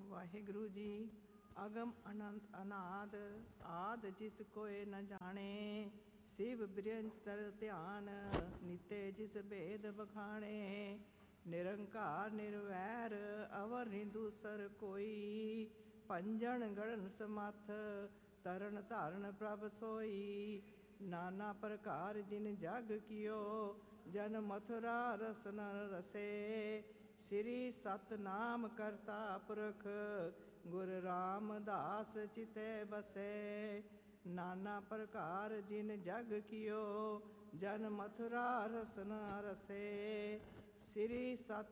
ਵਾਹਿਗੁਰੂ ਜੀ। ਅਗਮ ਅਨੰਤ ਅਨਾਦ ਆਦ ਜਿਸ ਕੋਏ ਨ ਜਾਣੇ, ਸਿਵ ਬਿਰੰਜ ਤਰ ਧਿਆਨ ਨਿਤੇ ਜਿਸ ਭੇਦ ਬਖਾਣੇ। ਨਿਰੰਕਾਰ ਨਿਰਵੈਰ ਅਵਰ ਨਿਦੂਸਰ ਕੋਈ, ਭੰਜਨ ਗੜਨ ਸਮੱਥ ਤਰਨ ਧਾਰਨ ਪ੍ਰਭ ਸੋਈ। ਨਾਨਾ ਪ੍ਰਕਾਰ ਜਿਨ ਜਗ ਕੀਓ, ਜਨ ਮਥੁਰਾ ਰਸ ਨ ਰਸੇ। ਸ੍ਰੀ ਸਤਨਾਮ ਕਰਤਾ ਪੁਰਖ, ਗੁਰ ਰਾਮਦਾਸ ਚਿਤੈ ਬਸੈ। ਨਾਨਾ ਪ੍ਰਕਾਰ ਜਿਨ ਜਗ ਕੀਓ, ਜਨ ਮਥੁਰਾ ਰਸ ਨ ਰਸੇ। ਸ੍ਰੀ ਸਤ